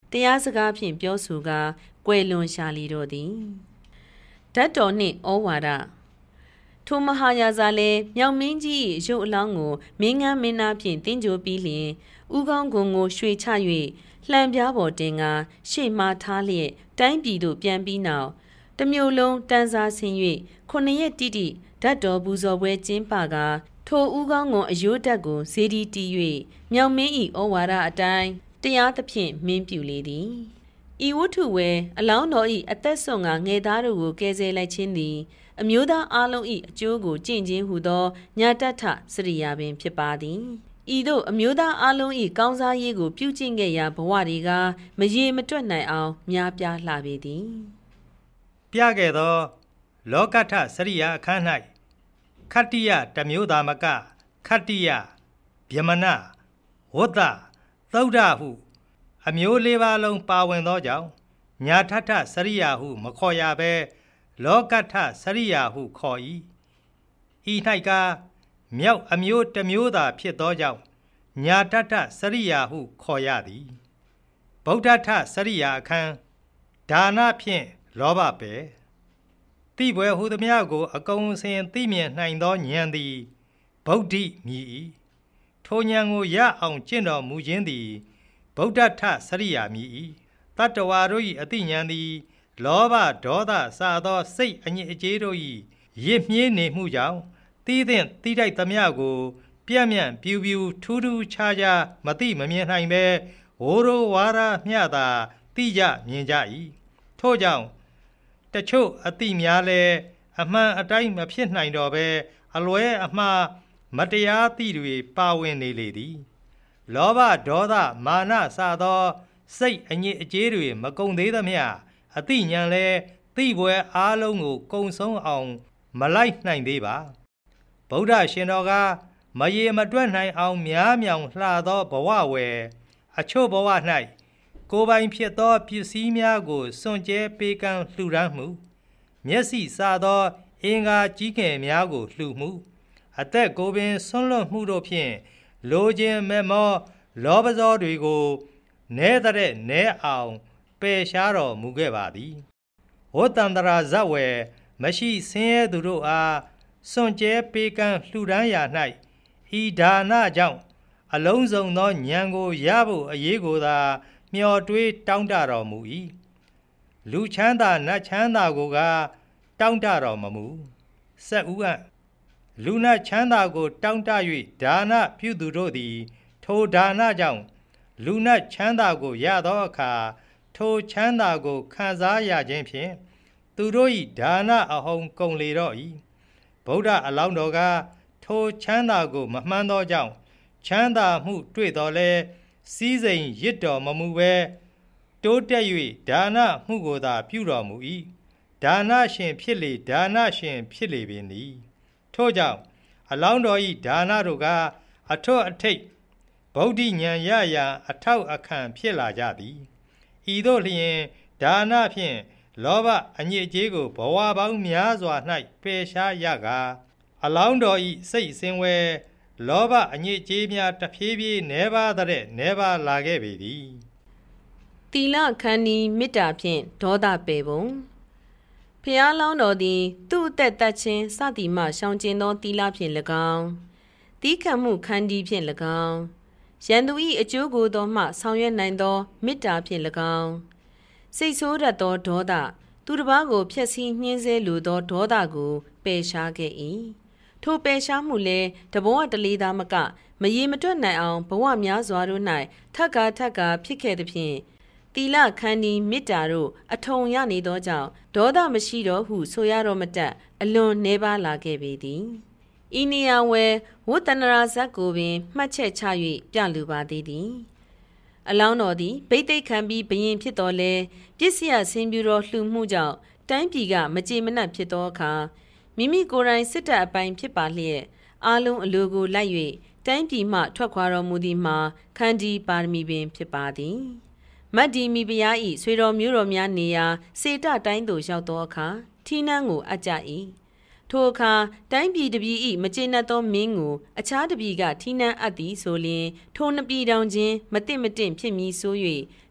တရားစကားဖြင့်ပြောဆိုကာကွယ်လွန်ရှာလီတော့သည်ဓာတ်တော်နှင့်ဩဝါဒထိုမဟာယာဇာလည်းမြောင်မင်းကြီး၏ရုပ်အလောင်းကိုမင်းငန်းမင်းသားဖြင့်တင်းကြိုပြီးလျင်ဦးကောင်းကုံကိုရွှေချ၍လှံပြားပေါ်တင်ကာရှေ့မှထားလျက်တိုင်းပြည်သို့ပြန်ပြီးနောက်တမျိုးလုံးတန်းစားဆင်း၍9 ရက်တိတိဓာတ်တော်ပူဇော်ပွဲကျင်းပကာထိုဦးကောင်းကုံအယိုးတက်ကိုဇေဒီတီး၍မြောင်မင်း၏ဩဝါဒအတိုင်းတရားသဖြင့်မင်းပြုလေသည်ဤဝတ္ထုဝဲအလောင်းတော်၏အသက်ဆုံးကငယ်သားတို့ကိုကယ်ဆယ်လိုက်ခြင်းသည်အမျိုးသားအလုံး၏အကျိုးကိုကျင့်ခြင်းဟုသောညာတထစရိယာပင်ဖြစ်ပါသည်ဤသို့အမျိုးသားအလုံး၏ကောင်းစားရေးကိုပြုကျင့်ခဲ့ရာဘဝတွေကမရေမတွက်နိုင်အောင်များပြားလှပေသည်ပြခဲ့သောလောကထစရိယာအခန်း၌ခတ္တိယတမျိုးသာမကခတ္တိယဗျမနဝတ္တသုဒ္ဓဟုအမျိုး၄ပါးလုံးပါဝင်သောကြောင့်ညာထထစရိယာဟုမခေါ်ရဘဲလောကထစရိယာဟုခေါ်၏ဤ၌ကမြောက်အမျိုးတစ်မျိုးသာဖြစ်သောကြောင့်ညာထထစရိယာဟုခေါ်ရသည်ဗုဒ္ဓထစရိယာအခန်းဒါနဖြင့်လောဘပဲတိပွဲဟုသမျှကိုအကုန်အစင်သိမြင်နိုင်သောဉာဏ်သည်ဗုဒ္ဓမြည်၏ထိုဉာဏ်ကိုရအောင်ကျင့်တော်မူခြင်းသည်ဗုဒ္ဓထစရိယာမြည်၏တတ္တဝါတို့၏အသိဉာဏ်သည်လောဘဒေါသစသောစိတ်အညစ်အကြေးတို့၏ရစ်မြေးနေမှုကြောင့်တီးသင့်တီးတိုက်သမျှကိုပြန့်ပြန့်ပြူပြူထူးထူးခြားခြားမသိမမြင်နိုင်ပဲဝိုးရိုးဝါရမျှသာသိကြမြင်ကြ၏ထို့ကြောင့်တချို့အသိများလည်းအမှန်အတိုင်းမဖြစ်နိုင်တော့ပဲအလွဲအမှားမတရားသိတွေပါဝင်နေလေသည်လောဘဒေါသမာနစသောစိတ်အညစ်အကြေးတွေမကုန်သေးသမျှအသိဉာဏ်လည်းသိပွဲအားလုံးကိုကုံဆုံးအောင်မလိုက်နိုင်သေးပါဗုဒ္ဓရှင်တော်ကမရေမတွက်နိုင်အောင်များမြောင်လှသောဘဝဝယ်အချို့ဘဝ၌ကိုယ်ပိုင်ဖြစ်သောပစ္စည်းများကိုစွန့်ကြဲပေးကမ်းလှူဒန်းမှုမျက်စိစသောအင်္ဂါကြီးငယ်များကိုလှူမှုအသက်ကိုယ်ပင်ဆွန့်လွတ်မှုတို့ဖြင့်လိုခြင်းမဲ့မောလောဘဇောတွေကိုနဲတဲ့နဲအောင်ပယ်ရှားတော်မူခဲ့ပါသည်ဝတ္တန္တရာဇတ်ဝယ်မရှိဆင်းရဲသူတို့အားစွန့်ကြဲပေးကမ်းလှူဒန်းရာ၌ဤဒါနကြောင့်အလုံးစုံသောဉာဏ်ကိုရဖို့အရေးကိုသာမျှော်တွေးတောင်းတတော်မူ၏လူချမ်းသာနတ်ချမ်းသာကိုကတောင်းတတော်မမူဆက်ဥအလူနတ်ချမ်းသာကိုတောင်းတ၍ဒါနပြုသူတို့သည်ထိုဒါနကြောင့်လူနတ်ချမ်းသာကိုရသောအခါထိုချမ်းသာကိုခံစားရခြင်းဖြင့်သူတို့၏ဒါနအဟုန်ကုန်လေတော့၏ဗုဒ္ဓအလောင်းတော်ကထိုချမ်းသာကိုမမှန်းသောကြောင့်ချမ်းသာမှုတွေ့တော်လဲစည်းစိမ်ရစ်တော်မမူပဲတိုးတက်၍ဒါနမှုကိုသာပြုတော်မူ၏ဒါနရှင်ဖြစ်လေဒါနရှင်ဖြစ်လေပင်သည်ထို့ကြောင့်အလောင်းတော်၏ဒါနတို့ကအထွတ်အထိပ်ဗုဒ္ဓဉာဏ်ရရာအထောက်အခံဖြစ်လာကြသည်ဤသို့လျှင်ဒါနဖြင့်လောဘအညစ်အကြေးကိုဘဝပေါင်းများစွာ၌ပယ်ရှားရကားအလောင်းတော်၏စိတ်ဆင်းဝဲလောဘအညစ်အကြေးများတဖြည်းဖြည်းနှဲပါတဲ့နှဲပါလာခဲ့ပေသည်သီလခန္ဒီမေတ္တာဖြင့်ဒေါသပယ်ပုံဖျားလောင်းတော်သည်သူ့အသက်သက်ချင်းစသည်မှရှောင်ကျဉ်သောသီလဖြင့်၎င်းသီးခံမှုခန္ဒီဖြင့်၎င်းရန်သူ၏အကျိုးကိုသောမှဆောင်ရွက်နိုင်သောမေတ္တာဖြင့်၎င်းစိတ်ဆိုးတတ်သောဒေါသသူတစ်ပါးကိုဖျက်ဆီးနှင်းဆဲလိုသောဒေါသကိုပယ်ရှားခဲ့၏ထိုပယ်ရှားမှုလည်းတဘဝတလေသာမကမရေမတွက်နိုင်အောင်ဘဝများစွာတို့၌ထပ်ကာဖြစ်ခဲ့သဖြင့်သီလခန္ဒီမေတ္တာတို့အထုံရနေသောကြောင့်ဒေါသမရှိတော့ဟုဆိုရတော့မတတ်အလွန်နှဲပါလာခဲ့ပေသည်ဤနေရာဝဲဝတ္တနရာဇတ်ကိုပင်မှတ်ချက်ချ၍ပြလူပါသေးသည်အလောင်းတော်သည်ဗိသိက်ခံပြီးဘယင်ဖြစ်တော်လဲပစ္စယဆင်းပြူတော်လှူမှုကြောင့်တိုင်းပြည်ကမကြေမနက်ဖြစ်သောအခါမိမိကိုယ်တိုင်စစ်တပ်အပိုင်ဖြစ်ပါလျက်အားလုံးအလိုကိုလိုက်၍တိုင်းပြည်မှထွက်ခွာတော်မူသည်မှာခန္ဒီပါရမီပင်ဖြစ်ပါသည်မတ်ဒီမိဖုရား၏ဆွေတော်မျိုးတော်များနေရာစေတတိုင်းသို့ရောက်သောအခါထီးနှန်းကိုအပ်ကြ၏ထိုအခါတိုင်းပြည်တပြည်၏မကျေနပ်သောမင်းကိုအခြားတပြည်ကထီးနှန်းအပ်သည်ဆိုလျှင်ထိုနှစ်ပြည်တောင်ချင်းမတင့်ဖြစ်မည်ဆို၍ထ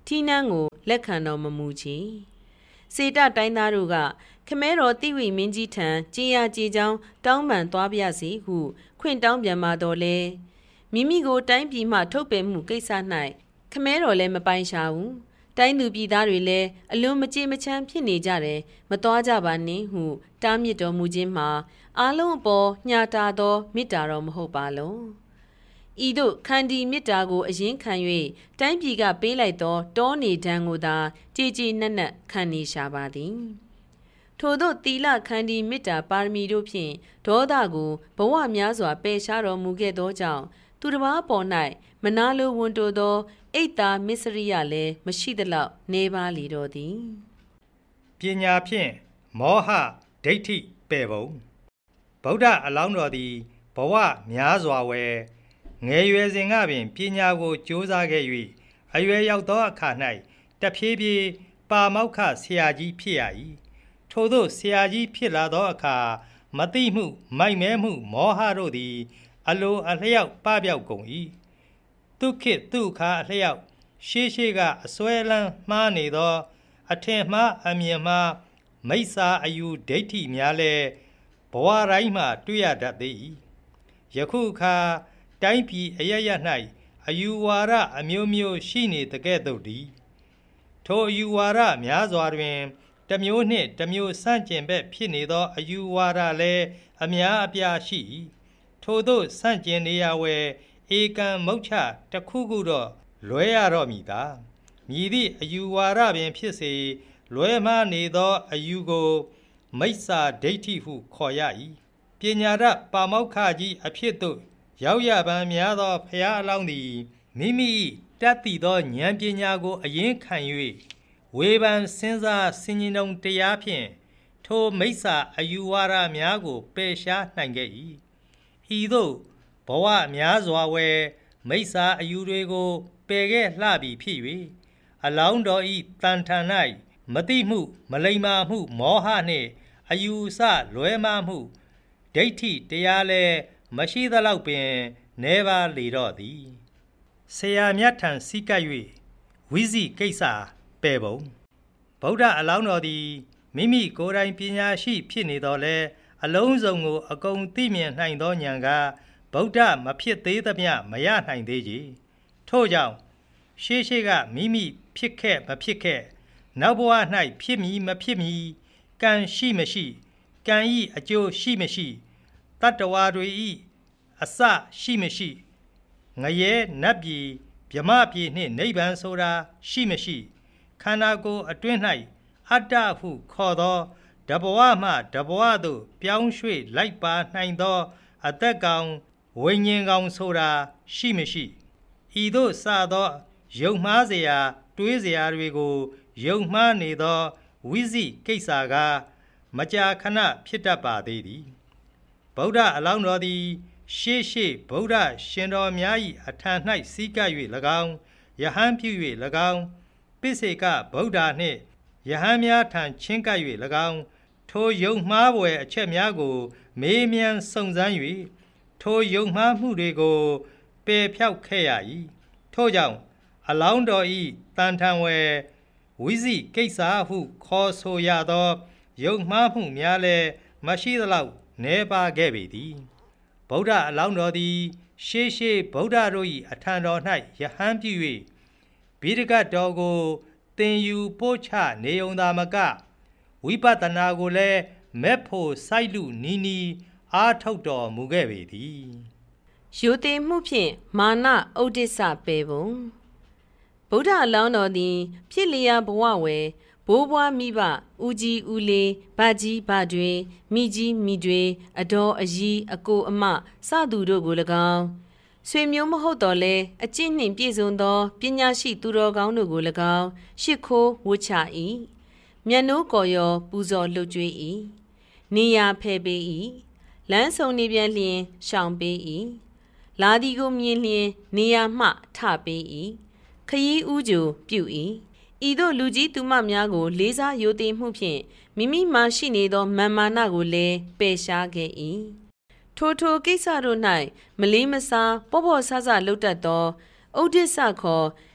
ထီးနှန်းကိုလက်ခံတော်မမူချေစေတတိုင်းသားတို့ကခမဲတော်တိဝိမင်းကြီးထံကြေးရကြေးချောင်းတောင်းပန်သွားပြစီဟုခွင့်တောင်းပြန်ပါတော့လဲမိမိကိုတိုင်းပြည်မှထုတ်ပယ်မှုကိစ္စ၌ခမဲတော်လည်းမပိုင်ရှာဘူးတိုင်းသူပြည်သားတွေလည်းအလွန်မကြေမချမ်းဖြစ်နေကြတယ်မသွားကြပါနဲ့ဟုတားမြစ်တော်မူခြင်းမှာအားလုံးအပေါ်ညှာတာသောမေတ္တာတော်မဟုတ်ပါလောဤသို့ခန္တီမေတ္တာကိုအရင်ခံ၍တိုင်းပြည်ကပေးလိုက်သောတောနေဒဏ်ကိုသာကြည်ကြည်နက်နက်ခံနေရှာပါသည်ထို့သောသီလခန္တီမေတ္တာပါရမီတို့ဖြင့်ဒေါသကိုဘဝများစွာပယ်ရှားတော်မူခဲ့သောကြောင့်သူတစ်ပါးပေါ်၌မနာလိုဝန်တိုသောအိတ်သာမစ္စရိယလည်းမရှိသလောက်နေပါလေတော်သည်ပညာဖြင့်မောဟဒိဋ္ဌိပယ်ပုံဗုဒ္ဓအလောင်းတော်သည်ဘဝများစွာဝယ်ငယ်ရွယ်စဉ်ကပင်ပညာကိုကြိုးစားခဲ့၍အရွယ်ရောက်သောအခါ၌တဖြည်းဖြည်းပါမောက္ခဆရာကြီးဖြစ်ရ၏ထို့သောဆရာကြီးဖြစ်လာသောအခါမသိမှုမိုက်မဲမှုမောဟတို့သည်အလိုအလျောက်ပပျောက်ကုန်၏သူခေတ်သူခါအလျောက်ရှေးရှေးကအစွဲလန်းမှားနေသောအထင်မှားအမြင်မှားမိစ္ဆာအယူဒိဋ္ဌိများလည်းဘဝတိုင်းမှတွေ့ရတတ်သည်ယခုအခါတိုင်းပြည်အရရ၌အယူဝါဒအမျိုးမျိုးရှိနေတကဲ့သို့သည်ထိုအယူဝါဒများစွာတွင်တစ်မျိုးနှင့်တစ်မျိုးဆန့်ကျင်ဘက်ဖြစ်နေသောအယူဝါဒလည်းအများအပြားရှိ၏ထို့သောဆန့်ကျင်နေရဝယ်ဧကံမုတ်ချတစ်ခုခုတော့လွဲရတော့မည်သာမည်သည့်အယူဝါဒပင်ဖြစ်စေလွဲမှားနေသောအယူကိုမိစ္ဆာဒိဋ္ဌိဟုခေါ်ရ၏ပညာတတ်ပါမောက္ခကြီးအဖြစ်သို့ရောက်ရပန်းများသောဖရာအလောင်းသည်မိမိတတ်သိသောဉာဏ်ပညာကိုအရင်ခံ၍ဝေဖန်စဉ်းစားဆင်ခြင်တုံတရားဖြင့်ထိုမိစ္ဆာအယူဝါဒများကိုပယ်ရှားနိုင်ခဲ့၏ဤသို့ဘဝများစွာဝယ်မိစ္ဆာအယူတွေကိုပယ်ခဲ့လှပြီဖြစ်၍အလောင်းတော်ဤတန်ထန်၌မတိမှုမလိမ္မာမှုမောဟနှင့်အယူဆလွဲမှားမှုဒိဋ္ဌိတရားလည်းမရှိသလောက်ပင်နေပါလေတော့သည်ဆရာမြတ်ထံစီကပ်၍ဝိဇိကိစ္စပယ်ပုံဗုဒ္ဓအလောင်းတော်သည်မိမိကိုယ်တိုင်ပညာရှိဖြစ်နေတော်လဲအလုံးစုံကိုအကုန်သိမြင်နိုင်သောဉာဏ်ကဗုဒ္ဓမဖြစ်သေးသမျှမရနိုင်သေးကြထို့ကြောင့်ရှေးရှေးကမိမိဖြစ်ခဲ့မဖြစ်ခဲ့နောက်ဘဝ၌ဖြစ်မည်မဖြစ်မည်ကံရှိမရှိကံဤအကျိုးရှိမရှိတတ္တဝါတွေဤအစရှိမရှိငရဲနတ်ပြည်ဗြဟ္မပြည်နှင့်နိဗ္ဗာန်ဆိုတာရှိမရှိခန္ဓာကိုယ်အတွင်း၌အတ္တဟုခေါ်သောတဘဝမှတဘဝသို့ပြောင်းရွှေ့လိုက်ပါနိုင်သောအသက်ကောင်ဝိညာဉ်ကောင်ဆိုတာရှိမရှိဤသို့စသောယုံမှားเสียတွေးเสียတွေကိုယုံမှားနေသောဝိဇိကိစ္စကမကြာခဏဖြစ်တတ်ပါသေးသည်ဗုဒ္ဓအလောင်းတော်သည်ရှေးရှေးဗုဒ္ဓရှင်တော်များ၏အထံ၌စီးကပ်၍၎င်းယဟန်ပြု၍၎င်းပိစေကဗုဒ္ဓနှင့်ယဟန်များထံချင်းကပ်၍၎င်းထိုယုံမှားပွယ်အချက်များကိုမေးမြန်းစုံစမ်း၍ထိုယုံမှားမှုတွေကိုပယ်ဖျောက်ခဲ့ရ၏ထို့ကြောင့်အလောင်းတော်ဤတန်ထံဝယ်ဝိဇိကိစ္စဟုခေါ်ဆိုရသောယုံမှားမှုများလည်းမရှိသလောက်နေပါခဲ့ပေသည်ဗုဒ္ဓအလောင်းတော်သည်ရှေးရှေးဗုဒ္ဓတို့၏အထံတော်၌ယဟန်ပြု၍ဗိဓကတော်ကိုသင်ယူပို့ချနေုံသာမကဝိပဿနာကိုလည်းမက်ဖို့စိုက်လူနီးနီးအားထုတ်တော်မူခဲ့ပေသည်ရိုသေမှုဖြင့်မာနဥဒိစ္စပေပုံဗုဒ္ဓအလောင်းတော်သည်ဖြစ်လျာဘဝဝယ်ဘိုးဘွားမိဘဦးကြီးဦးလေးဗကြီးဗတွေမိကြီးမိတွေအတော်အကြီးအကိုအမစသူတို့ကို၎င်းဆွေမျိုးမဟုတ်တော့လဲအကျင့်နှင့်ပြည့်စုံသောပညာရှိသူတော်ကောင်းတို့ကို၎င်းရှ िख ိုးဝှချ၏မျက်နှိုးကော်ရောပူဇော်လှုပ်ကြွေး၏နေရာဖယ်ပေး၏လမ်းဆုံနေပြန်လျင်ရှောင်ပေး၏လာဒီကိုမြင်လျင်နေရာမှထပေး၏ခရီးဥကြိုပြု၏ဤသို့လူကြီးသူမများကိုလေးစားရိုသေမှုဖြင့်မိမိမှရှိနေသောမာမာနကိုလည်းပယ်ရှားခဲ့၏ထိုကိစ္စတို့၌မလေးမစားပေါ့ပေါ့ဆဆလှုပ်တတ်သောဥဒိစ္စခေါ်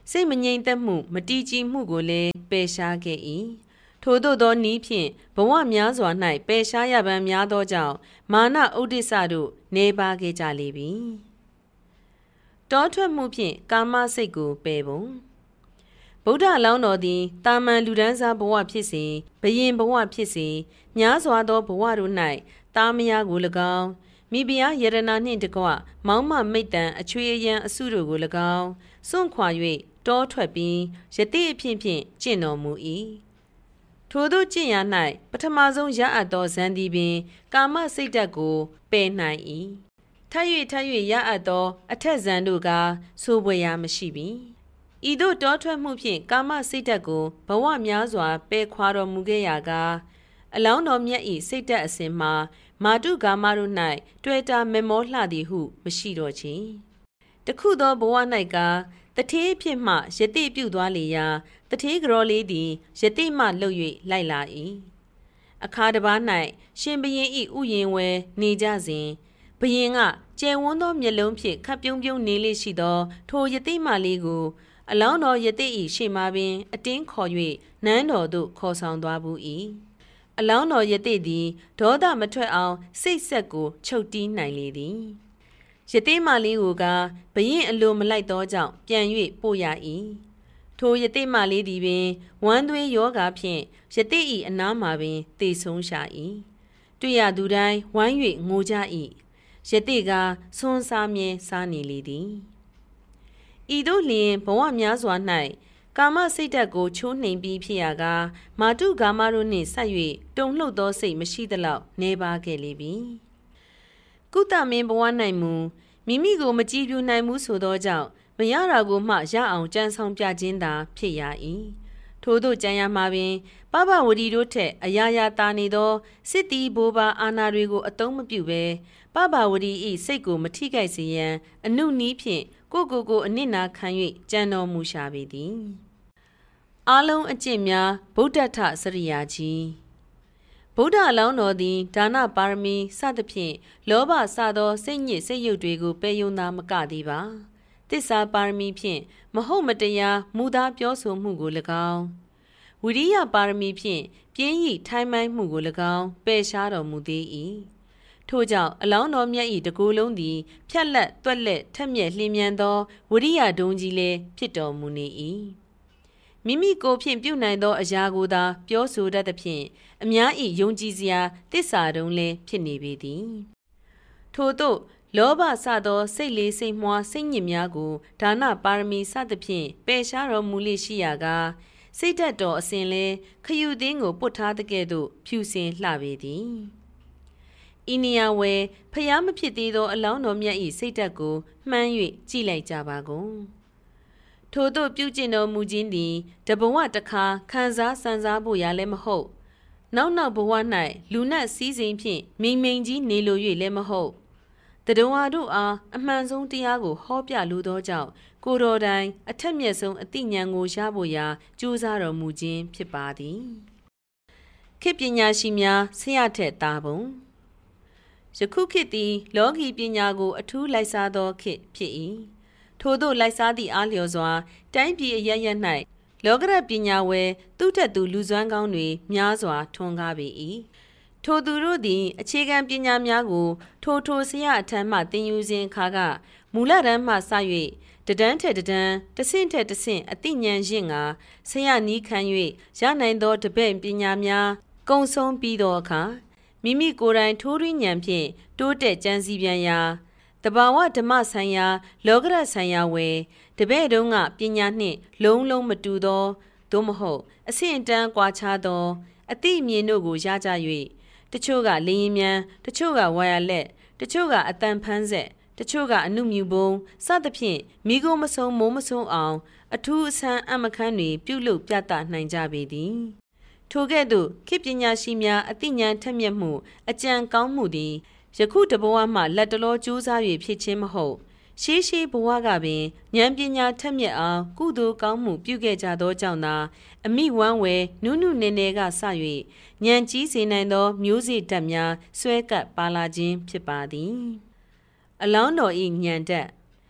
စိတ်မငြိမ်သက်မှုမတည်ကြည်မှုကိုလည်းပယ်ရှားခဲ့၏ထို့သောသောနည်းဖြင့်ဘဝများစွာ၌ပယ်ရှားရပန်းများသောကြောင့်မာနဥဒိစ္စတို့နေပါခဲ့ကြလေပြီတောထွက်မှုဖြင့်ကာမစိတ်ကိုပယ်ပုံဗုဒ္ဓလောင်းတော်သည်တာမန်လူဒန်းစားဘဝဖြစ်စေဘယင်ဘဝဖြစ်စေများစွာသောဘဝတို့၌တာမယာကို၎င်းမိဖုရားယရနာနှင့်တကွမောင်းမမိတ်တံအချွေအယံအစုတို့ကို၎င်းစွန့်ခွာ၍တောထွက်ပြီးယတိအဖြစ်ဖြင့်ကျင့်တော်မူ၏ထိုသို့ကျင့်ရ၌ပထမဆုံးရအပ်သောဇန်သည်ပင်ကာမစိတ်ဓာတ်ကိုပယ်နိုင်၏ထပ်၍ရအပ်သောအထက်ဇန်တို့ကဆိုပွေရာမရှိပြီဤသို့တောထွက်မှုဖြင့်ကာမစိတ်ဓာတ်ကိုဘဝများစွာပယ်ခွာတော်မူခဲ့ရာကအလောင်းတော်မြတ်၏စိတ်ဓာတ်အစဉ်မှာမာတုကာမတို့၌တွေ့တာမေမောလှသည်ဟုမရှိတော့ချေတခုသောဘဝ၌ကတထေးဖြစ်မှယတိပြုသွားလေရာတထေးကြောလေးသည်ယတိမှလှုပ်၍လိုက်လာ၏အခါတစ်ပါး၌ရှင်ဘရင်၏ဥယျင်ဝဲနေကြစဉ်ဘရင်ကကျယ်ဝန်းသောမျက်လုံးဖြင့်ခပ်ပြုံးပြုံးနေလေရှိသောထိုယတိမလေးကိုအလောင်းတော်ယတိ၏ရှေ့မှာပင်အတင်းခေါ်၍နန်းတော်သို့ခေါ်ဆောင်သွားဘူး၏အလောင်းတော်ယတိသည်ဒေါသမထွက်အောင်စိတ်ဆက်ကိုချုပ်တီးနိုင်လေသည်ယတိမလေးကိုကဘရင်အလိုမလိုက်သောကြောင့်ပြန်၍ပို့ရ၏ထိုယတိမလေးသည်ပင်ဝမ်းသွေးယောဂါဖြင့်ယတိ၏အနားမှာပင်သေဆုံးရှာ၏တွေ့ရသူတိုင်းဝမ်း၍ငိုကြ၏ယတိကဆွန်းစားမြဲစားနေလေသည်ဤသို့လျင်ဘဝများစွာ၌ကာမစိတ်ဓာတ်ကိုချိုးနှိမ်ပြီးဖြစ်ရာကမာတုကာမတို့နှင့်ဆက်၍တုန်လှုပ်သောစိတ်မရှိသလောက်နေပါခဲ့လေပြီကုသမင်းဘဝ၌မူမိမိကိုမကြည်ပြူနိုင်မှုဆိုသောကြောင့်မရတာကိုမှရအောင်ကြံဆောင်ပြခြင်းသာဖြစ်ရ၏ထို့သောကြံရမှာပင်ပပဝတီတို့ထက်အရာရာတာနေသောစစ်တီဘိုးဘာအာနာတွေကိုအသုံးမပြုဘဲပပဝတီ၏စိတ်ကိုမထိခိုက်စေရန်အနုနည်းဖြင့်ကိုအနစ်နာခံ၍ကြံတော်မူရှာပေသည်အားလုံးအကျင့်များဗုဒ္ဓထစရိယာကြီးဗုဒ္ဓအလောင်းတော်သည်ဒါနပါရမီစသဖြင့်လောဘစသောစိတ်ညစ်စိတ်ယုတ်တွေကိုပယ်ယုံသာမကသေးပါသစ္စာပါရမီဖြင့်မဟုတ်မတရားမူသားပြောဆိုမှုကို၎င်းဝိရိယပါရမီဖြင့်ပြင်းရည်ထိုင်းမိုင်းမှုကို၎င်းပယ်ရှားတော်မူသေး၏ထို့ကြောင့်အလောင်းတော်မြတ်၏တကူလုံးသည်ဖြတ်လက်တွက်လက်ထက်မြက်လျင်မြန်သောဝိရိယဒုံကြီးလည်းဖြစ်တော်မူနေ၏မိမိကိုယ်ဖြင့်ပြုနိုင်သောအရာကိုသာပြောဆိုတတ်သဖြင့်အများ၏ယုံကြည်စရာတစ္ဆာတုံးလည်းဖြစ်နေပေသည်ထို့သို့လောဘစသောစိတ်လေးစိတ်မွှားစိတ်ညစ်များကိုဒါနပါရမီစသဖြင့်ပယ်ရှားတော်မူလေရှိရာကစိတ်ဓာတ်တော်အစဉ်လဲခယူသင်းကိုပုတ်ထားတဲ့ကဲ့သို့ဖြူစင်လှပေသည်ဤနေရာဝဲဖျားမဖြစ်သေးသောအလောင်းတော်မြတ်၏စိတ်ဓာတ်ကိုမှန်း၍ကြည့်လိုက်ကြပါကုန်ထို့သို့ပြုကျင့်တော်မူခြင်းသည်တဘဝတစ်ခါခံစားစံစားဖို့ရလည်းမဟုတ်နောက်ဘဝ၌လူနတ်စည်းစိမ်ဖြင့်မိန်မိန်ကြီးနေလို၍လည်းမဟုတ်တဒဝါတို့အားအမှန်ဆုံးတရားကိုဟောပြလိုသောကြောင့်ကိုတော်တိုင်အထက်မြတ်ဆုံးအသိဉာဏ်ကိုရဖို့ရာကြိုးစားတော်မူခြင်းဖြစ်ပါသည်ခေတ်ပညာရှိများဆရာထက်သားပုံယခုခေတ်သည်လောကီပညာကိုအထူးလိုက်စားသောခေတ်ဖြစ်၏ထို့သောလိုက်စားသည့်အားလျော်စွာတိုင်းပြည်အရရ၌လောကရပညာဝယ်သူထက်သူလူစွမ်းကောင်းတွေများစွာထွန်းကားပေ၏ထိုသူတို့သည်အခြေခံပညာများကိုထိုဆရာအထမ်းမှသင်ယူစဉ်အခါကမူလတန်းမှစ၍တဒန်းထက်တဒန်းတဆင့်ထက်တဆင့်အသိဉာဏ်ရင့်ကဆရာနီးခံ၍ရနိုင်သောတပည့်ပညာများကုံဆုံးပြီးသောအခါမိမိကိုယ်တိုင်ထိုးရင်းဉာဏ်ဖြင့်တိုးတက်ကြံစည်ပြန်ရာတဘာဝဓမ္မဆိုင်ရာလောကရဆိုင်ရာဝယ်တပည့်တုံးကပညာနှင့်လုံးမတူသောသို့မဟုတ်အဆင့်အတန်းကွာခြားသောအသိအမြင်တို့ကိုရကြ၍တချို့ကလင်းရင်မြန်တချို့ကဝါယာလက်တချို့ကအတန်ဖန်းဆက်တချို့ကအနုမြူပုံစသဖြင့်မိကိုမဆုံးမိုးမဆုံးအောင်အထူးအဆန်းအမခန်းတွေပြုလုပ်ပြသနိုင်ကြပေသည်ထိုကဲ့သို့ခေတ်ပညာရှိများအသိဉာဏ်ထက်မြက်မှုအကြံကောင်းမှုသည်ယခုတဘဝမှလက်တလောကြိုးစား၍ဖြစ်ခြင်းမဟုတ်ရှေးဘဝကပင်ဉာဏ်ပညာထက်မြက်အောင်ကုသိုလ်ကောင်းမှုပြုခဲ့ကြသောကြောင့်သာအမိဝမ်းဝဲနုနေနေကစ၍ဉာဏ်ကြီးစေနိုင်သောမျိုးစေ့ဓာတ်များဆွဲကပ်ပါလာခြင်းဖြစ်ပါသည်အလောင်းတော်၏ဉာဏ်ဓာတ်ဖ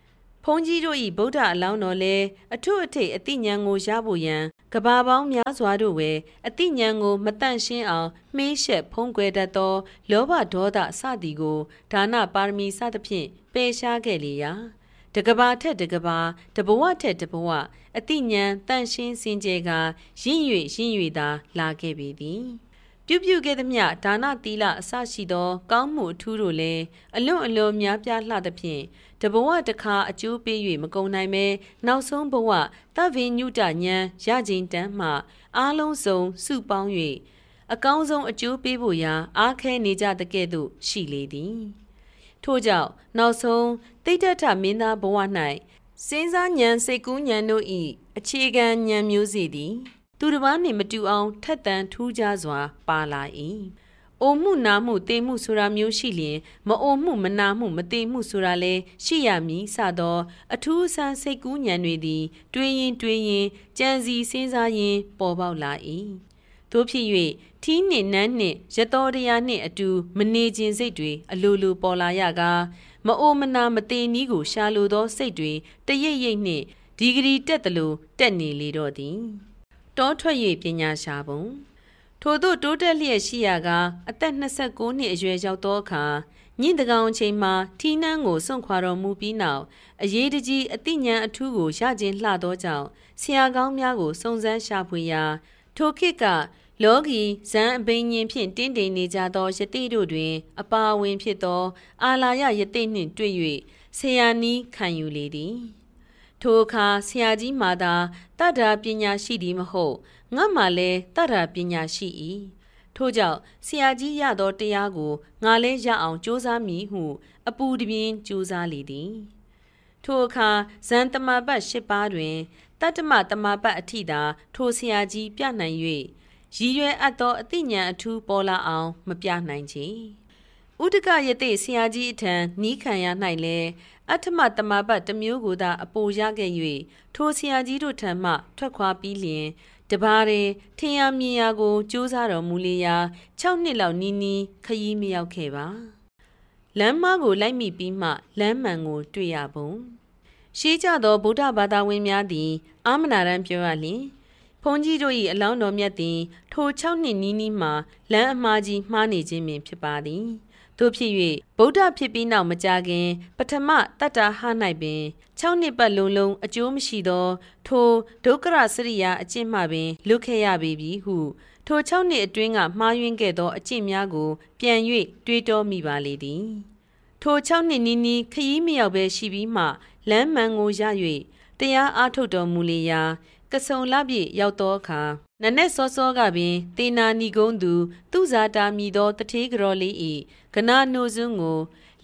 ဖုန်ကြီးတို့၏ဗုဒ္ဓအလောင်းတော်လည်းအထွတ်အထိပ်အတိညာဏ်ကိုရဖို့ရန်ကဘာပေါင်းများစွာတို့ဝယ်အတိညာဏ်ကိုမတန့်ရှင်းအောင်မှေးရှက်ဖုံးကွယ်တတ်သောလောဘဒေါသစသည်ကိုဒါနပါရမီစသဖြင့်ပယ်ရှားခဲ့လေရာတကဘာထက်တကဘာတဘဝထက်တဘဝအတိညာဏ်တန့်ရှင်းစင်ကြယ်ကရင့်၍သာလာခဲ့ပေသည်ပြုခဲ့သမျှဒါနသီလအစရှိသောကောင်းမှုအထူးတို့လည်းအလွန်များပြားလှသဖြင့်တဘဝတစ်ခါအကျိုးပေး၍မကုန်နိုင်ပဲနောက်ဆုံးဘဝသဗ္ဗညုတဉာဏ်ရခြင်းတန်းမှအားလုံးစုံစုပေါင်း၍အကောင်းဆုံးအကျိုးပေးဖို့ရာအားခဲနေကြတဲ့ကဲ့သို့ရှိလေသည်ထို့ကြောင့်နောက်ဆုံးတိဋ္ဌထမင်းသားဘဝ၌စဉ်းစားဉာဏ်စိတ်ကူးဉာဏ်တို့၏အခြေခံဉာဏ်မျိုးစီသည်သူတစ်ပါးနှင့်မတူအောင်ထက်သန်ထူးခြားစွာပါလာ၏အိုမှုနာမှုတေမှုဆိုတာမျိုးရှိလျင်မအိုမှုမနာမှုမတေမှုဆိုတာလည်းရှိရမည်စသောအထူးအဆန်းစိတ်ကူးဉာဏ်တွေသည်တွေးရင်ကြံစီစဉ်းစားရင်းပေါ်ပေါက်လာ၏သို့ဖြစ်၍ထီးနှင့်နန်းနှင့်ရတော်တရားနှင့်အတူမနေခြင်းစိတ်တွေအလိုလိုပေါ်လာရကားမအိုမနာမတေနည်းကိုရှာလိုသောစိတ်တွေတရိပ်နှင့်ဒီဂရီတက်သလိုတက်နေလေတော့သည်တောထွက်၍ပညာရှာပုံထို့သို့တိုးတက်လျက်ရှိရာကအသက်29နှစ်အရွယ်ရောက်သောအခါညင်တကောင်ချိန်မှာထီးနှန်းကိုစွန့်ခွာတော်မူပြီးနောက်အရေးတကြီးအသိဉာဏ်အထူးကိုရခြင်းလှသောကြောင့်ဆရာကောင်းများကိုစုံစမ်းရှာဖွေရာထိုခေတ်ကလောကီဇန်အဘိညာဉ်ဖြင့်တင်းတိမ်နေကြသောယတိတို့တွင်အပါအဝင်ဖြစ်သောအာလာယယတိနှင့်တွေ့၍ဆရာနီးခံယူလေသည်ထိုအခါဆရာကြီးမှာသာတတ္ထာပညာရှိသည်မဟုတ်ငါမှလည်းတတ္ထာပညာရှိ၏ထို့ကြောင့်ဆရာကြီးရသောတရားကိုငါလည်းရအောင်ကြိုးစားမည်ဟုအပူတပြင်းကြိုးစားလေသည်ထိုအခါဇန်တမပတ်၈ပါးတွင်တတ္တမတမပတ်အထိသာထိုဆရာကြီးပြနိုင်၍ရည်ရွယ်အပ်သောအသိဉာဏ်အထူးပေါ်လာအောင်မပြနိုင်ချေဥဒကယတိဆရာကြီးအထံနီးခံရ၌လည်းအဋ္ဌမတမပတ်တစ်မျိုးကိုသာအပိုရခဲ့၍ထိုဆရာကြီးတို့ထံမှထွက်ခွာပြီးလျင်တပါးတည်းထင်ရမြင်ရကိုကြိုးစားတော်မူလေရာ6နှစ်လောက်နီးခရီးမရောက်ခဲ့ပါလမ်းမကိုလိုက်မိပြီးမှလမ်းမှန်ကိုတွေ့ရပုံရှိကြသောဗုဒ္ဓဘာသာဝင်များသည်အာမနာရန်ပြောရလျင်ဘုန်းကြီးတို့၏အလောင်းတော်မြတ်သည်ထို6နှစ်နီးမှလမ်းအမှားကြီးမှားနေခြင်းပင်ဖြစ်ပါသည်သို့ဖြစ်၍ဗုဒ္ဓဖြစ်ပြီးနောက်မကြာခင်ပထမတတ္တာဟ၌ပင်6နှစ်ပတ်လုံးအကျိုးမရှိသောထိုဒုက္ခရစရိယာအကျင့်မှပင်လွတ်ခဲ့ရပေပြီဟုထို6နှစ်အတွင်းကမှားယွင်းခဲ့သောအကျင့်များကိုပြန်၍တွေးတောမိပါလေသည်ထို6နှစ်နီးခရီးမရောက်ဘဲရှိပြီးမှလမ်းမှန်ကိုရ၍တရားအားထုတ်တော်မူလေရာကဆုံလပြည့်ရောက်သောအခါနနက်စောစောကပင်တေနာနီကုန်းသူသူဇာတာမီသောတထေးကြော်လေး၏ကနာနှုတ်စွန်းကို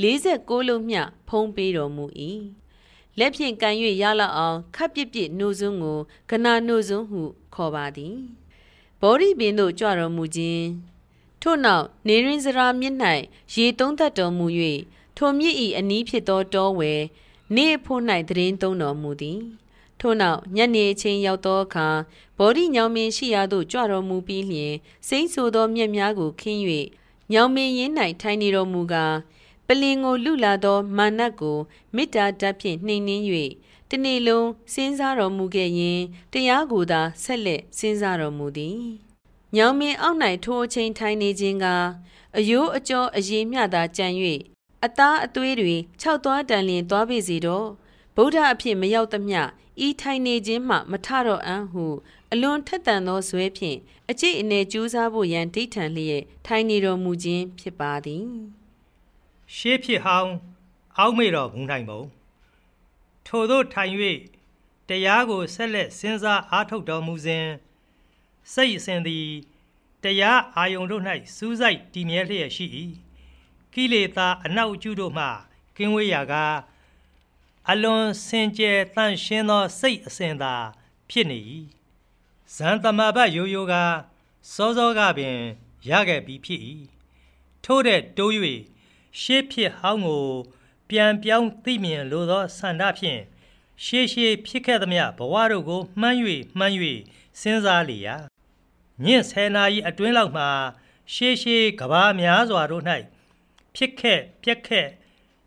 46လုံးမျှဖုံးပေးတော်မူ၏လက်ဖြင့်ကန်၍ရလောက်အောင်ခပ်ပြစ်နှုတ်စွန်းကိုကနာနှုတ်စွန်းဟုခေါ်ပါသည်ဘောဓိပင်သို့ကြွတော်မူခြင်းထို့နောက်နေရင်းစရာမြစ်၌ရေသုံးသက်တော်မူ၍ထိုမြစ်၏အနီးဖြစ်သောတောဝယ်နေဖို့၌တရင်သုံးတော်မူသည်ထို့နောက်ညနေအချိန်ရောက်သောအခါဘောဓိညောင်မင်းရှိရာသို့ကြွတော်မူပြီးလျှင်စိမ့်ဆိုသောမြက်များကိုခင်း၍ညောင်မင်းရင်း၌ထိုင်နေတော်မူကာပလင်ကိုလူလာသောမာနတ်ကိုမေတ္တာဓာတ်ဖြင့်နှိမ်နင်း၍တနေ့လုံးစဉ်းစားတော်မူခဲ့ရင်တရားကိုသာဆက်လက်စဉ်းစားတော်မူသည်ညောင်မင်းအောက်၌ထိုအချိန်ထိုင်နေခြင်းကအယိုးအကျော်အရေမျှသာကြံ၍အသားအသွေးတွေ၆သွားတန်လျင်သွားပေစေတော့ဗုဒ္ဓအဖြစ်မရောက်သမျှဤထိုင်နေခြင်းမှမထတော့အံ့ဟုအလွန်ထက်သန်သောဇွဲဖြင့်အကျိတ်အနေကျူးစားဖို့ရန်ဒိဋ္ဌံလျက်ထိုင်နေတော်မူခြင်းဖြစ်ပါသည်ရှေးဖြစ်ဟောင်းအောက်မေ့တော်မူနိုင်ပုံထို့သောထိုင်၍တရားကိုဆက်လက်စဉ်းစားအားထုတ်တော်မူစဉ်စိတ်အစဉ်သည်တရားအာယုန်တို့၌စူးစိုက်တည်မြဲလျက်ရှိ၏ကိလေသာအနောက်အကျတို့မှကင်းဝေးရာကအလွန်စင်ကြယ်တန့်ရှင်းသောစိတ်အစဉ်သာဖြစ်နေ၏ဇန်သမဘတ်ရိုးရိုးကစောစောကပင်ရခဲ့ပြီးဖြစ်၏ထို့တဲ့တိုး၍ရှေးဖြစ်ဟောင်းကိုပြန်ပြောင်းသိမြင်လိုသောဆန္ဒဖြင့်ရှေးဖြစ်ခဲ့သမျှဘဝတို့ကိုမှန်း၍စဉ်းစားလေရာညင့်ဆယ်နာရီအတွင်းလောက်မှာရှေးကဘာများစွာတို့၌ဖြစ်ခဲ့ပြက်ခဲ့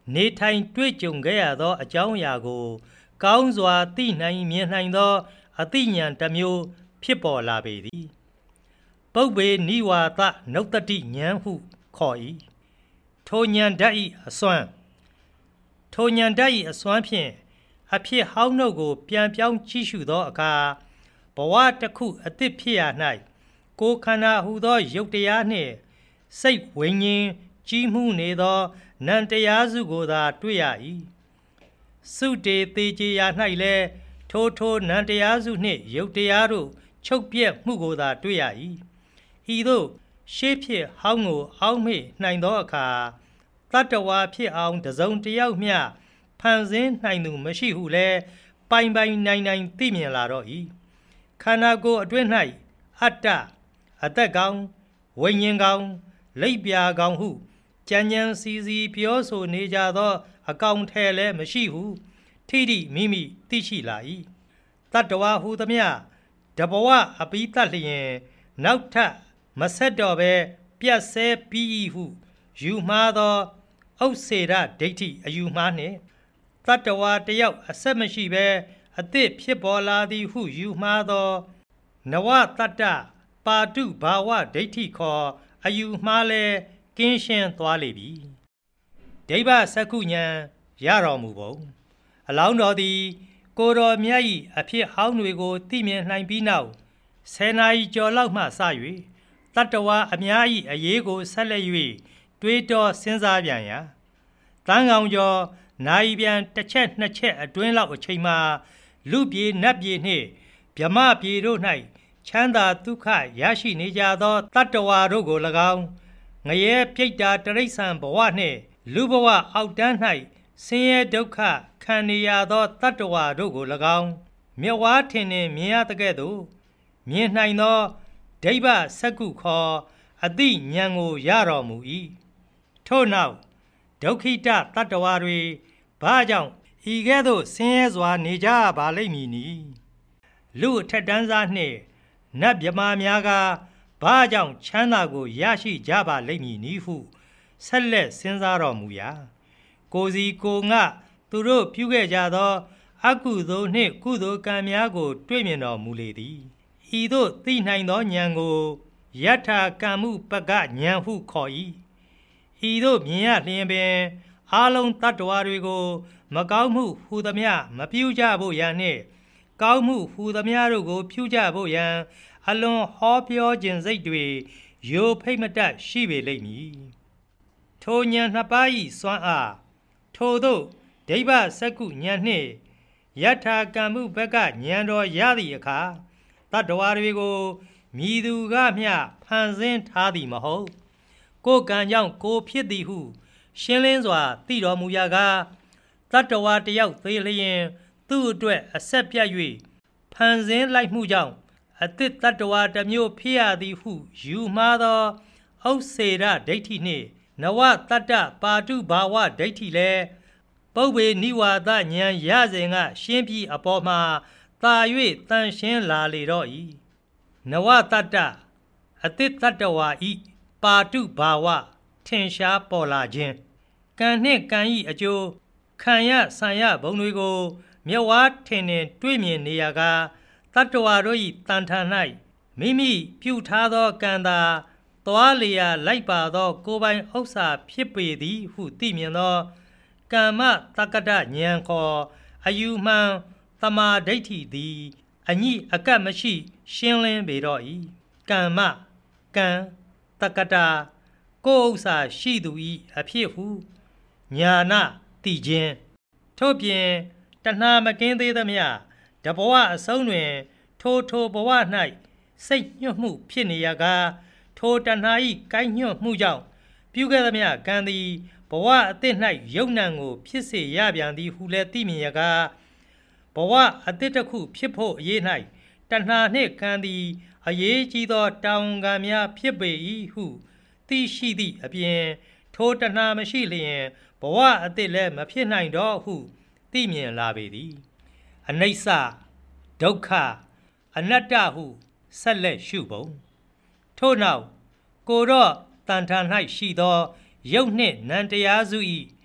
နေထိုင်တွေ့ကြုံခဲ့ရသောအကြောင်းအရာကိုကောင်းစွာသိနိုင်မြင်နိုင်သောအသိဉာဏ်တစ်မျိုးဖြစ်ပေါ်လာပေသည်ပုပ္ပေနိဝါဒနုတ္တိဉာဏ်ဟုခေါ်၏ထိုဉာဏ်ဓာတ်၏အစွမ်းဖြင့်အဖြစ်ဟောင်းတို့ကိုပြန်ပြောင်းကြည့်ရှုသောအခါဘဝတစ်ခုအသစ်ဖြစ်ရ၌ကိုယ်ခန္ဓာဟူသောရုပ်တရားနှင့်စိတ်ဝိညာဉ်ကြီးမှုနေသောနံတရားစုကိုသာတွေ့ရ၏စုတေသေးချေရာ၌လည်းထိုနံတရားစုနှင့်ရုပ်တရားတို့ချုပ်ပြက်မှုကိုသာတွေ့ရ၏ဤသို့ရှေးဖြစ်ဟောင်းကိုအောက်မေ့နိုင်သောအခါတတ္တဝါဖြစ်အောင်တစုံတစ်ယောက်မျှဖန်ဆင်းနိုင်သူမရှိဟုလည်းပိုင်နိုင်သိမြင်လာတော့၏ခန္ဓာကိုယ်အတွင်း၌အတ္တအသက်ကောင်ဝိညာဉ်ကောင်လိပ်ပြာကောင်ဟုကြံစီပြောဆိုနေကြသောအကောင်ထဲလည်းမရှိဟုထိတိမိမိသိရှိလာ၏တတ္တဝါဟူသမျှတဘဝအပိတတ်လျင်နောက်ထပ်မဆက်တော့ပဲပြတ်ဆဲပြီး၏ဟုယူမှားသောဥစ္စေရဒိဋ္ဌိအယူမှားနှင့်တတ္တဝါတယောက်အဆက်မရှိပဲအသစ်ဖြစ်ပေါ်လာသည်ဟုယူမှားသောနဝတတ္တပါတုဘာဝဒိဋ္ဌိခေါ်အယူမှားလဲကင်းရှင်းသွားလေပြီဒိဗ္ဗစက္ခုဉာဏ်ရတော်မူပုံအလောင်းတော်သည်ကိုယ်တော်မြတ်၏အဖြစ်ဟောင်းတွေကိုသိမြင်နိုင်ပြီးနောက်10 နာရီကျော်လောက်မှစ၍တတ္တဝါအများ၏အရေးကိုဆက်လက်၍တွေးတောစဉ်းစားပြန်ရာတန်းကောင်ကျော်နာရီပြန်တစ်ချက်နှစ်ချက်အတွင်းလောက်အချိန်မှာလူပြေနတ်ပြေနှင့်ဗြဟ္မပြေတို့၌ချမ်းသာဒုက္ခရရှိနေကြသောတတ္တဝါတို့ကို၎င်းငရဲပြိတ္တာတရိစ္ဆာန်ဘဝနှင့်လူဘဝအောက်တန်း၌ဆင်းရဲဒုက္ခခံနေရသောတတ္တဝါတို့ကို၎င်းမြတ်ဝါထင်နှင့်မြင်ရတဲ့ကဲ့သို့မြင်နိုင်သောဒိဗ္ဗစက္ခုခေါ်အသိဉာဏ်ကိုရတော်မူ၏ထို့နောက်ဒုက္ခိတတတ္တဝါတွေဘာကြောင့်ဤကဲ့သို့ဆင်းရဲစွာနေကြပါလိမ့်မည်နီလူအထက်တန်းစားနှင့်နတ်မြမာများကဘာကြောင့်ချမ်းသာကိုရရှိကြပါလိမ့်မည်နီဟုဆက်လက်စဉ်းစားတော်မူရာကိုစီကိုငါသူတို့ပြုခဲ့ကြသောအကုသိုလ်နှင့်ကုသိုလ်ကံများကိုတွေ့မြင်တော်မူလေသည်ဤသို့သိနိုင်သောဉာဏ်ကိုယထာကံမှုပကဉာဏ်ဟုခေါ်၏ဤသို့မြင်ရလျင်ပင်အာလုံးတတ္တဝါတွေကိုမကောင်းမှုဟူသမျှမပြုကြဖို့ရန်နှင့်ကောင်းမှုဟူသမျှတို့ကိုပြုကြဖို့ရန်အလွန်ဟောပြောခြင်းစိတ်တွေယိုဖိတ်မတတ်ရှိပေလိမ့်မည်ထိုဉာဏ်နှစ်ပါး၏စွမ်းအားထိုသို့ဒိဗ္ဗစက္ခုဉာဏ်နှင့်ယထာကံမှုဘက်ကဉာဏ်တော်ရသည့်အခါတတ္တဝါတွေကိုမြည်သူကမျှဖန်ဆင်းထားသည်မဟုတ်ကိုယ်ကံကြောင့်ကိုဖြစ်သည်ဟုရှင်းလင်းစွာသိတော်မူရာကတတ္တဝါတယောက်သေးလျင်သူ့အတွက်အဆက်ပြတ်၍ဖန်ဆင်းလိုက်မှုကြောင့်အသစ်တတ္တဝါတစ်မျိုးဖြစ်ရသည်ဟုယူမှားသောဥစ္စေရဒိဋ္ဌိနှင့်နဝတတ္တပါတုဘာဝဒိဋ္ဌိလည်းပုပ္ပေနိဝါဒဉာဏ်ရစဉ်ကရှင်းပြီးအပေါ်မှာသာ၍တန်ရှင်းလာလေတော့၏နဝတတ္တအသစ်တတ္တဝါဤပါတုဘာဝထင်ရှားပေါ်လာခြင်းကံနှင့်ကံဤအကျိုးခံရဆံရဘုံတွေကိုမြတ်ဝါထင်နှင့်တွေ့မြင်နေရကတတ္တဝါတို့၏တန်ထာ၌မိမိပြုထားသောကံသာသွားလျာလိုက်ပါသောကိုယ်ပိုင်ဥစ္စာဖြစ်ပေသည်ဟုသိမြင်သောကမ္မတက္ကတဉာဏ်ခေါ်အယူမှန်သမာဓိဋ္ဌိသည်အညိအကပ်မရှိရှင်းလင်းပေတော့၏ကမ္မကံတက္ကတာကိုယ်ဥစ္စာရှိသူ၏အဖြစ်ဟုညာနာသိခြင်းထို့ပြင်တဏှာမကင်းသေးသမျှတဘဝအဆုံးတွင်ထိုဘဝ၌စိတ်ညှို့မှုဖြစ်နေရကထိုတဏှာ၏ကိုင်းညှို့မှုကြောင့်ပြုခဲ့သမျှကံသည်ဘဝအသစ်၌ယုံနံကိုဖြစ်စေရပြန်သည်ဟုလည်းသိမြင်ရကဘဝအသစ်တစ်ခုဖြစ်ဖို့အရေး၌တဏှာနှင့်ကံသည်အရေးကြီးသောတောင်းကံများဖြစ်ပေ၏ဟုသိရှိသည့်အပြင်ထိုတဏှာမရှိလျင်ဘဝအသစ်လည်းမဖြစ်နိုင်တော့ဟုသိမြင်လာပေသည်အနိစ္စဒုက္ခအနတ္တဟုဆက်လက်ရှုပုံထို့နောက်ကိုတော့တန်ထာ၌ရှိသောရုပ်နှင့်နံတရားစု၏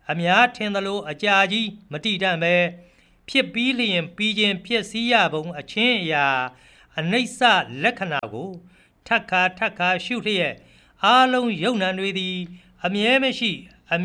အများထင်သလိုအကြာကြီးမတိတတ်ပဲဖြစ်ပြီးလျင်ပြီးခြင်းဖြစ်စည်းရပုံအချင်းအရာအနိစ္စလက္ခဏာကိုထပ်ခါရှုလျက်အားလုံးယုံနံတွေသည်အမြဲမရှိအ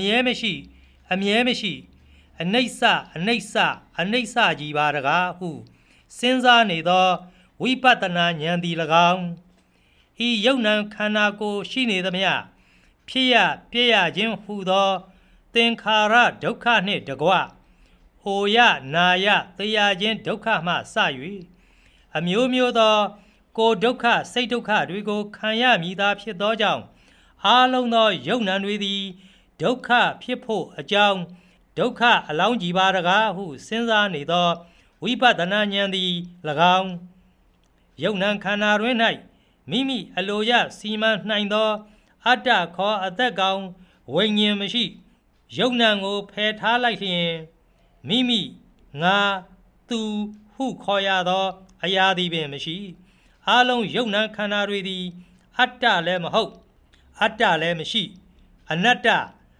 နိစ္စကြီးပါတကားဟုစဉ်းစားနေသောဝိပဿနာဉာဏ်သည်၎င်းဤယုံနံခန္ဓာကိုယ်ရှိနေသမျှဖြစ်ရပြည့်ရခြင်းဟူသောသင်္ခါရဒုက္ခနှင့်တကွအိုရနာရသေရခြင်းဒုက္ခမှစ၍အမျိုးမျိုးသောကိုယ်ဒုက္ခစိတ်ဒုက္ခတွေကိုခံရမည်သာဖြစ်သောကြောင့်အားလုံးသောယုံနံတွေသည်ဒုက္ခဖြစ်ဖို့အကြောင်းဒုက္ခအလောင်းကြီးပါတကားဟုစဉ်းစားနေသောဝိပဿနာဉာဏ်သည်၎င်းယုံနံခန္ဓာတွင်၌မိမိအလိုရစီမံနိုင်သောအတ္တခေါ်အသက်ကောင်ဝိညာဉ်မရှိယုံနံကိုဖယ်ထားလိုက်လျင်မိမိငါသူဟုခေါ်ရသောအရာသည်ပင်မရှိအားလုံးယုံနံခန္ဓာတွေသည်အတ္တလည်းမဟုတ်အတ္တလည်းမရှိအနတ္တ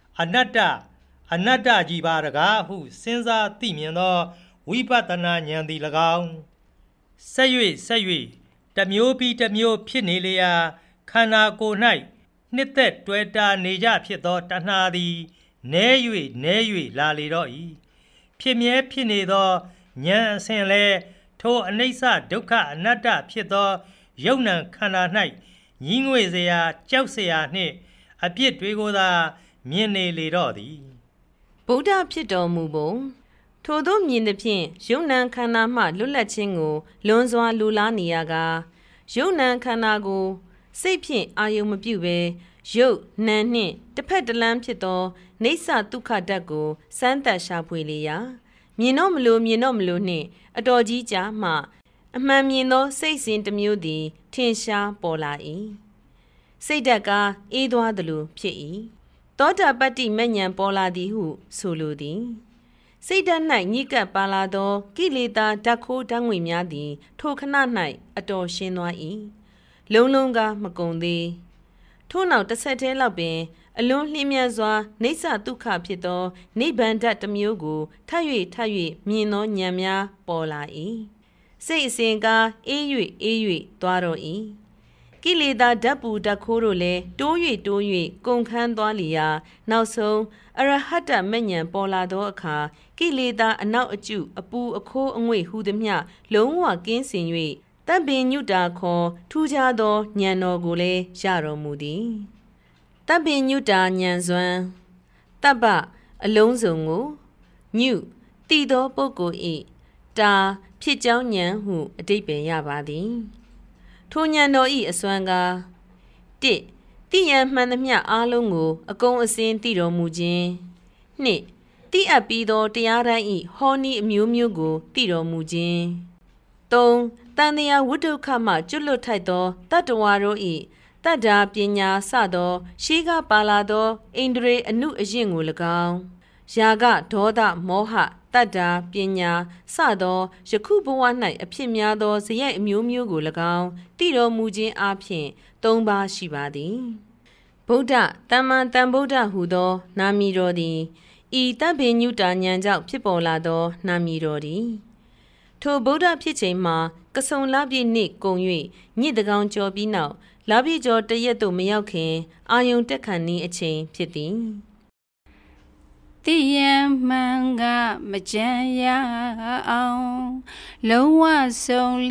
ကြီးပါတကားဟုစဉ်းစားသိမြင်သောဝိပဿနာဉာဏ်သည်၎င်းဆက်၍တစ်မျိုးပြီးတစ်မျိုးဖြစ်နေလျာခန္ဓာကိုယ်၌နှစ်သက်တွေ့တာနေကြဖြစ်သောတဏှာသည်နည်း၍လာလေတော့၏ဖြစ်မြဲဖြစ်နေသောဉာဏ်အစဉ်လဲထိုအနိစ္စဒုက္ခအနတ္တဖြစ်သောယုံနံခန္ဓာ၌ညီးငွေ့เสียကြောက်เสียနှင့်အပြစ်တွေကိုသာမြင်နေလေတော့သည်ဗုဒ္ဓဖြစ်တော်မူပုံထိုသို့မြင်သဖြင့်ယုံနံခန္ဓာမှလွတ်လပ်ခြင်းကိုလွန်စွာလိုလားနေရကယုံနံခန္ဓာကိုစိတ်ဖြင့်အာယုံမပြုဘဲယုတ်နံနှင့်တစ်ဖက်တစ်လမ်းဖြစ်သောနေဆဒုက္ခဓာတ်ကိုစမ်းသပ်ရှာဖွေလေရာမြင်တော့မလို့နှင့်အတော်ကြီးကြာမှအမှန်မြင်သောစိတ်စဉ်တစ်မျိုးသည်ထင်ရှားပေါ်လာ၏စိတ်ဓာတ်ကအေးသွားသလိုဖြစ်၏သောတာပတ္တိမဉ္ဇဉ်ပေါ်လာသည်ဟုဆိုလိုသည်စိတ်ဓာတ်၌ညစ်ကပ်ပါလာသောကိလေသာဓာတ်ခိုးဓာတ်ငွေများသည်ထိုခဏ၌အတော်ရှင်းသွား၏လုံးကမကုန်သေးထို့နောက်တစ်ဆက်တည်းလောက်ပင်အလွန်လျင်မြန်စွာနေဆဒုက္ခဖြစ်သောနိဗ္ဗာန်ဓာတ်တစ်မျိုးကိုထပ်၍မြင်သောဉာဏ်များပေါ်လာ၏စိတ်အစဉ်ကအေး၍သွားတော့၏ကိလေသာဓာတ်ပူဓာတ်ခိုးတို့လည်းတိုး၍ကုန်ခန်းသွားလျာနောက်ဆုံးအရဟတ္တမဉ္ဇဉ်ပေါ်လာသောအခါကိလေသာအနောက်အကျအပူအခိုးအငွေ့ဟူသည်မျှလုံးဝကင်းစင်၍တပ်ပင်ညုတာခေါ်ထူးခြားသောဉာဏ်တော်ကိုလည်းရတော်မူသည်တပ်ပင်ညုတာဉာဏ်စွမ်းတပ်ပအလုံးစုံကိုညုတည်သောပုဂ္ဂိုလ်၏တာဖြစ်ကြောင်းဉာဏ်ဟုအဓိပ္ပာယ်ရပါသည်ထိုဉာဏ်တော်၏အစွမ်းက1သိရန်မှန်သမျှအားလုံးကိုအကုန်အစင်သိတော်မူခြင်း2သိအပ်ပြီးသောတရားတိုင်း၏ဟောနည်းအမျိုးမျိုးကိုသိတော်မူခြင်း3တန်တရားဝိဒုက္ခမှကျွတ်လွတ်ထိုက်သောတတ္တဝါတို့၏တတ္တာပညာစသောရှိကပါလာသောဣန္ဒြေအနုအယင့်ကို၎င်းယာကဒေါသမောဟတတ္တာပညာစသောယခုဘဝ၌အဖြစ်များသောဇယိုက်အမျိုးမျိုးကို၎င်းသိတော်မူခြင်းအပြင်၃ပါးရှိပါသည်ဗုဒ္ဓတမ္မာတန်ဗုဒ္ဓဟူသောနာမည်တော်သည်ဤတပ်ပင်ညုတာဉာဏ်ကြောင့်ဖြစ်ပေါ်လာသောနာမည်တော်သည်ထိုဗုဒ္ဓဖြစ်ချိန်မှာကဆုံလပြည့်နေ့ကုန်၍ညစ်တကောင်ကျော်ပြီးနောက်လပြည့်ကျော်တရက်သို့မရောက်ခင်အာယုန်တက်ခဏီအချိန်ဖြစ်သည်သိရန်မှန်ကမကြံရအောင်လုံးဝဆုံး